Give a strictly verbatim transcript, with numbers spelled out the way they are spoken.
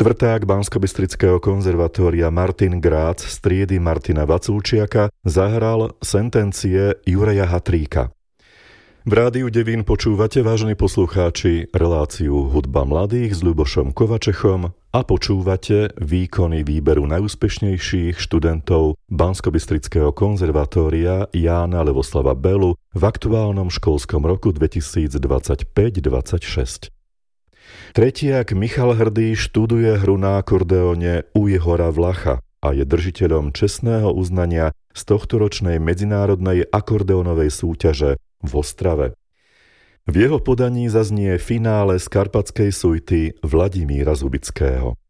Štvrták Banskobystrického konzervatória Martin Grác z triedy Martina Vaculčiaka zahral Sentencie Juraja Hatríka. V Rádiu Devín počúvate, vážení poslucháči, reláciu Hudba mladých s Ľubošom Kovačechom a počúvate výkony výberu najúspešnejších študentov Banskobystrického konzervatória Jána Levoslava Belu v aktuálnom školskom roku dvetisícdvadsaťpäť dvadsaťšesť. Tretiak Michal Hrdý študuje hru na akordeóne u Ihora Vlacha a je držiteľom čestného uznania z tohtoročnej medzinárodnej akordeónovej súťaže v Ostrave. V jeho podaní zaznie finále z Karpatskej suity Vladimíra Zubického.